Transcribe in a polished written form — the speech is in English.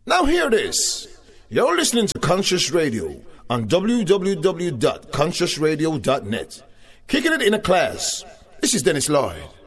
Now hear this. You're listening to Conscious Radio on www.consciousradio.net. Kicking it in a class. This is Dennis Lloyd.